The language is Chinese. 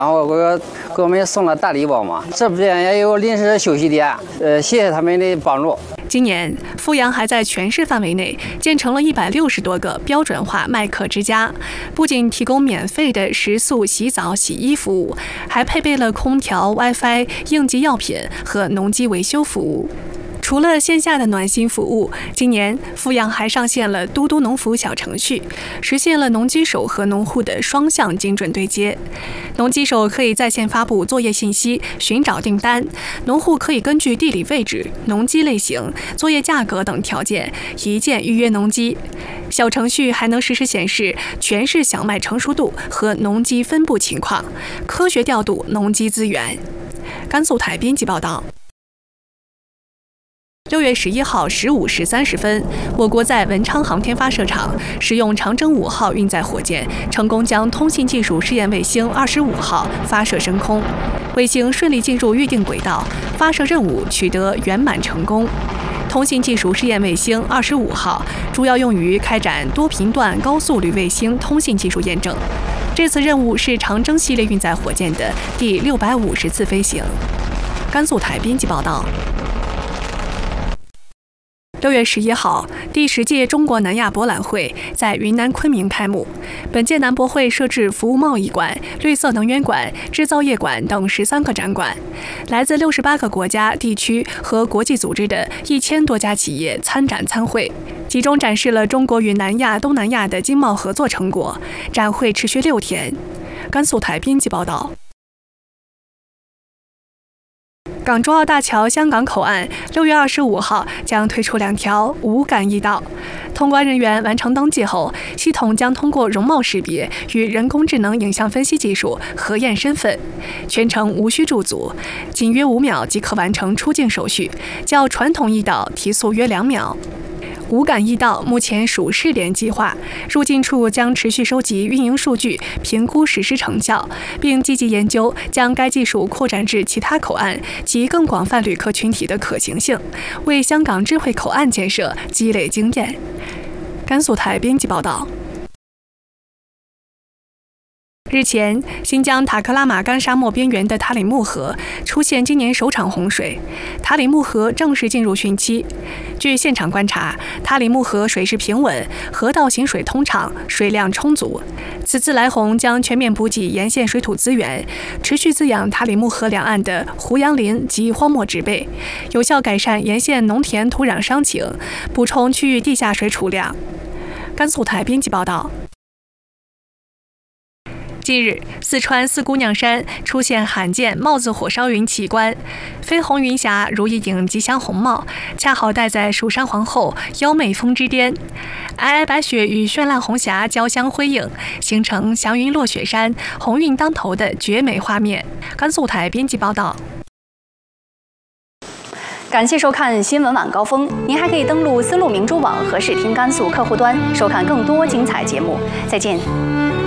然后给我们送了大礼包嘛，这边也有临时休息点，谢谢他们的帮助。 今年，阜阳还在全市范围内建成了160多个标准化麦客之家，不仅提供免费的食宿、洗澡、洗衣服务，还配备了空调、WiFi、应急药品和农机维修服务。除了线下的暖心服务，今年阜阳还上线了嘟嘟农服小程序，实现了农机手和农户的双向精准对接。农机手可以在线发布作业信息，寻找订单；农户可以根据地理位置、农机类型、作业价格等条件一键预约农机。小程序还能实时显示全市小麦成熟度和农机分布情况，科学调度农机资源。甘肃台编辑报道。6月11号15时30分，我国在文昌航天发射场使用长征5号运载火箭，成功将通信技术试验卫星25号发射升空，卫星顺利进入预定轨道，发射任务取得圆满成功。通信技术试验卫星25号主要用于开展多频段高速率卫星通信技术验证。这次任务是长征系列运载火箭的第650次飞行。甘肃台编辑报道。6月11号，第10届中国南亚博览会在云南昆明开幕。本届南博会设置服务贸易馆、绿色能源馆、制造业馆等13个展馆，来自68个国家、地区和国际组织的1000多家企业参展参会，集中展示了中国与南亚、东南亚的经贸合作成果。展会持续6天。甘肃台编辑报道。港珠澳大桥香港口岸6月25号将推出2条无感驿道，通关人员完成登记后，系统将通过容貌识别与人工智能影像分析技术核验身份，全程无需驻足，仅约5秒即可完成出境手续，较传统驿道提速约2秒。无感驿道目前属试点计划，入境处将持续收集运营数据，评估实施成效，并积极研究将该技术扩展至其他口岸及更广泛旅客群体的可行性，为香港智慧口岸建设积累经验。甘肃台编辑报道。日前，新疆塔克拉玛干沙漠边缘的塔里木河出现今年首场洪水，塔里木河正式进入汛期。据现场观察，塔里木河水势平稳，河道行水通畅，水量充足。此次来洪将全面补给沿线水土资源，持续滋养塔里木河两岸的胡杨林及荒漠植被，有效改善沿线农田土壤伤情，补充区域地下水储量。甘肃台编辑报道。近日，四川四姑娘山出现罕见帽子火烧云奇观，飞红云霞如一顶吉祥红帽，恰好戴在蜀山皇后妖媚峰之巅。皑皑白雪与绚烂红霞交相辉映，形成祥云落雪山、红运当头的绝美画面。甘肃台编辑报道。 感谢收看新闻晚高峰，您还可以登录丝路明珠网和视听甘肃客户端，收看更多精彩节目。再见。